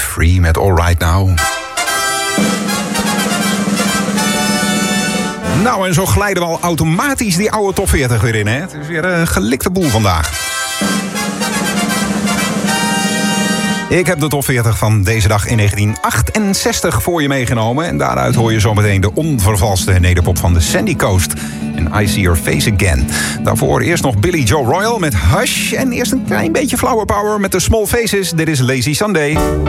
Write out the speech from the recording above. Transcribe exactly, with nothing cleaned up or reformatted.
Free met All Right Now. Nou, en zo glijden we al automatisch die oude top veertig weer in, hè? Het is weer een gelikte boel vandaag. Ik heb de top veertig van deze dag in negentien achtenzestig voor je meegenomen. En daaruit hoor je zometeen de onvervalste nederpop van de Sandy Coast. En I See Your Face Again. Daarvoor eerst nog Billy Joe Royal met Hush. En eerst een klein beetje Flower Power met de Small Faces. Dit is Lazy Sunday.